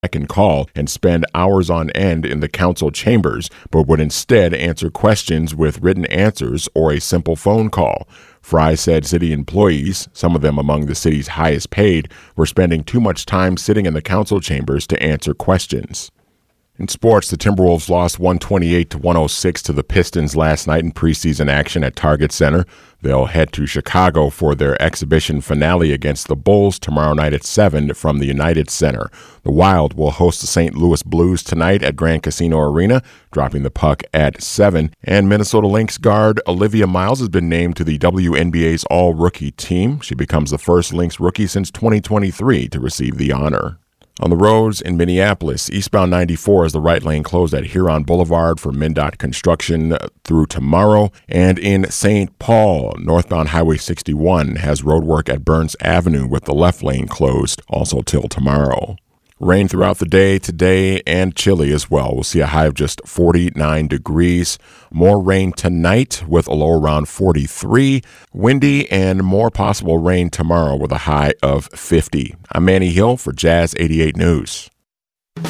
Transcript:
second call and spend hours on end in the council chambers, but would instead answer questions with written answers or a simple phone call. Fry said city employees, some of them among the city's highest paid, were spending too much time sitting in the council chambers to answer questions. In sports, the Timberwolves lost 128-106 to the Pistons last night in preseason action at Target Center. They'll head to Chicago for their exhibition finale against the Bulls tomorrow night at 7 from the United Center. The Wild will host the St. Louis Blues tonight at Grand Casino Arena, dropping the puck at 7. And Minnesota Lynx guard Olivia Miles has been named to the WNBA's All-Rookie team. She becomes the first Lynx rookie since 2023 to receive the honor. On the roads in Minneapolis, eastbound 94 is the right lane closed at Huron Boulevard for MnDOT construction through tomorrow. And in St. Paul, northbound Highway 61 has roadwork at Burns Avenue with the left lane closed also till tomorrow. Rain throughout the day today and chilly as well. We'll see a high of just 49 degrees. More rain tonight with a low around 43. Windy and more possible rain tomorrow with a high of 50. I'm Manny Hill for Jazz 88 News.